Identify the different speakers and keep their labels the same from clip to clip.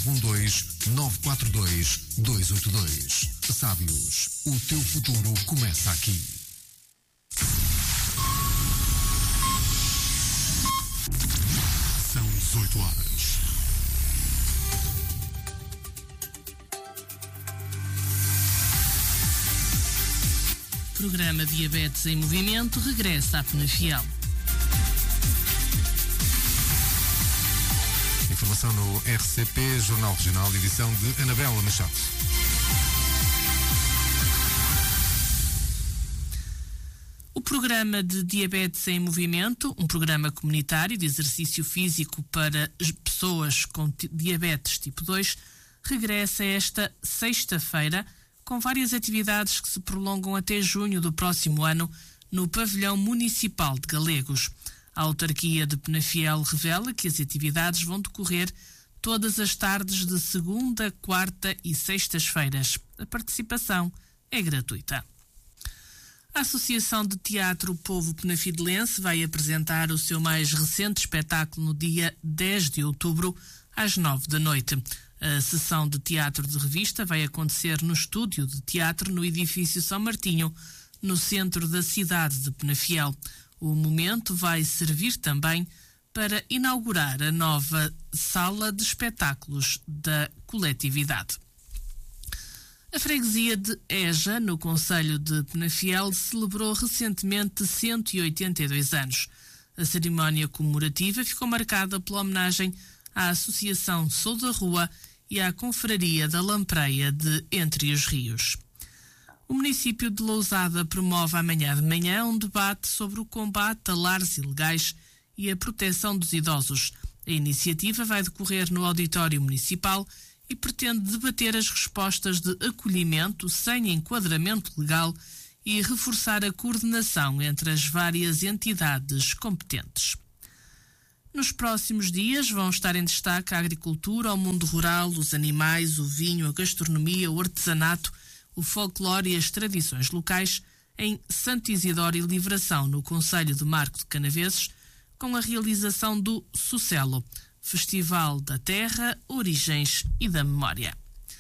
Speaker 1: 912-942-282. Sábios, o teu futuro começa aqui. São 18 horas.
Speaker 2: Programa Diabetes em Movimento regressa à Penafiel.
Speaker 1: Informação no RCP, Jornal Regional, edição de Anabela Machado.
Speaker 2: O programa de Diabetes em Movimento, um programa comunitário de exercício físico para pessoas com diabetes tipo 2, regressa esta sexta-feira com várias atividades que se prolongam até junho do próximo ano no Pavilhão Municipal de Galegos. A autarquia de Penafiel revela que as atividades vão decorrer todas as tardes de segunda, quarta e sextas-feiras. A participação é gratuita. A Associação de Teatro Povo Penafidelense vai apresentar o seu mais recente espetáculo no dia 10 de outubro, às 9 da noite. A sessão de teatro de revista vai acontecer no estúdio de teatro no edifício São Martinho, no centro da cidade de Penafiel. O momento vai servir também para inaugurar a nova sala de espetáculos da coletividade. A freguesia de Eja, no concelho de Penafiel, celebrou recentemente 182 anos. A cerimónia comemorativa ficou marcada pela homenagem à Associação Sou da Rua e à Confraria da Lampreia de Entre os Rios. O município de Lousada promove amanhã de manhã um debate sobre o combate a lares ilegais e a proteção dos idosos. A iniciativa vai decorrer no auditório municipal e pretende debater as respostas de acolhimento sem enquadramento legal e reforçar a coordenação entre as várias entidades competentes. Nos próximos dias vão estar em destaque a agricultura, o mundo rural, os animais, o vinho, a gastronomia, o artesanato, o folclore e as tradições locais em Santo Isidoro e Livração, no concelho de Marco de Canaveses, com a realização do Sucelo, Festival da Terra, Origens e da Memória.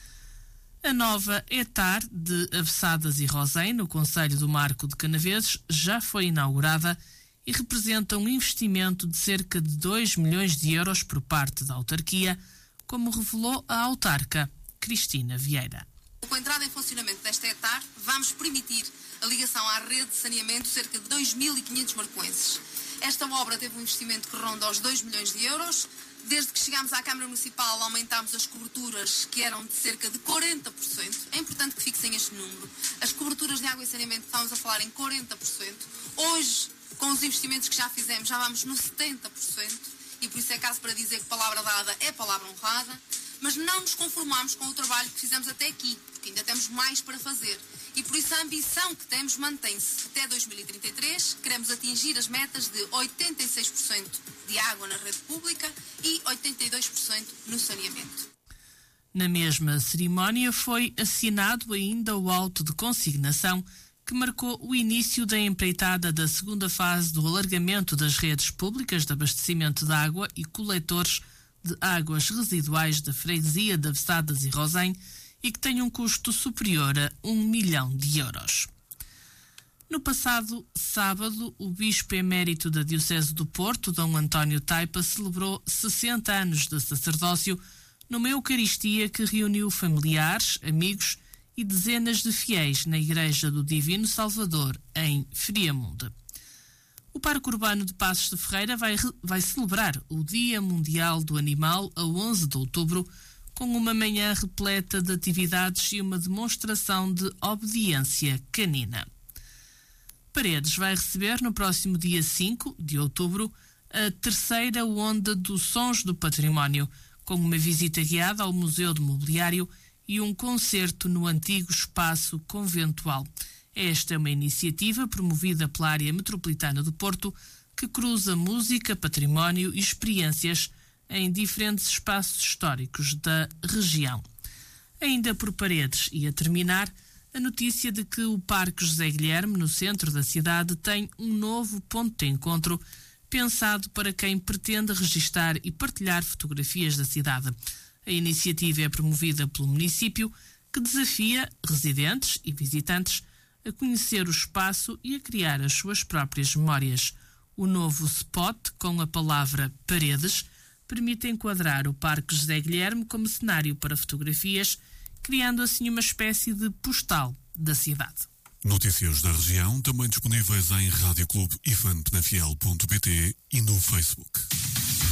Speaker 2: A nova etar de Avessadas e Rosém, no concelho do Marco de Canaveses, já foi inaugurada e representa um investimento de cerca de 2 milhões de euros por parte da autarquia, como revelou a autarca Cristina Vieira.
Speaker 3: Com a entrada em funcionamento desta etar, vamos permitir a ligação à rede de saneamento de cerca de 2.500 marcoenses. Esta obra teve um investimento que ronda aos 2 milhões de euros. Desde que chegámos à Câmara Municipal, aumentámos as coberturas, que eram de cerca de 40%. É importante que fixem este número. As coberturas de água e saneamento, estamos a falar em 40%. Hoje, com os investimentos que já fizemos, já vamos no 70%. E por isso é caso para dizer que palavra dada é palavra honrada. Mas não nos conformamos com o trabalho que fizemos até aqui, porque ainda temos mais para fazer. E por isso a ambição que temos mantém-se. Até 2033, queremos atingir as metas de 86% de água na rede pública e 82% no saneamento.
Speaker 2: Na mesma cerimónia foi assinado ainda o auto de consignação que marcou o início da empreitada da segunda fase do alargamento das redes públicas de abastecimento de água e coletores de águas residuais da freguesia de Avessadas e Rosém e que tem um custo superior a 1 milhão de euros. No passado sábado, o Bispo Emérito da Diocese do Porto, Dom António Taipa, celebrou 60 anos de sacerdócio numa Eucaristia que reuniu familiares, amigos e dezenas de fiéis na Igreja do Divino Salvador, em Friamunde. O Parque Urbano de Passos de Ferreira vai celebrar o Dia Mundial do Animal a 11 de outubro, com uma manhã repleta de atividades e uma demonstração de obediência canina. Paredes vai receber no próximo dia 5 de outubro a terceira onda dos Sons do Património, com uma visita guiada ao Museu de Mobiliário e um concerto no antigo espaço conventual. Esta é uma iniciativa promovida pela área metropolitana do Porto que cruza música, património e experiências em diferentes espaços históricos da região. Ainda por Paredes e a terminar, a notícia de que o Parque José Guilherme, no centro da cidade, tem um novo ponto de encontro pensado para quem pretende registar e partilhar fotografias da cidade. A iniciativa é promovida pelo município, que desafia residentes e visitantes a conhecer o espaço e a criar as suas próprias memórias. O novo spot, com a palavra Paredes, permite enquadrar o Parque José Guilherme como cenário para fotografias, criando assim uma espécie de postal da cidade.
Speaker 4: Notícias da região também disponíveis em radioclubeifanpenafiel.pt e no Facebook.